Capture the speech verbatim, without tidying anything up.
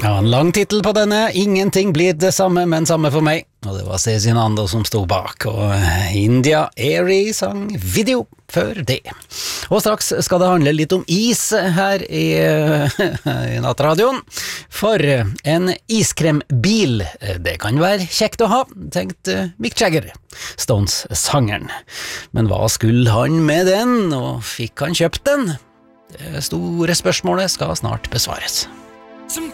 Ja, en lang titel på denne, Ingenting blir det samme, men samme for meg. Og det var Cezinando som stod bak, og India Airy sang video før det. Og straks skal det handle litt om is her i, i nattradioen. For en iskrembil, det kan være kjekt å ha, tenkte Mick Jagger, Stones-sangeren. Men hva skulle han med den, og fikk han kjøpt den? Det store spørsmålet skal snart besvares.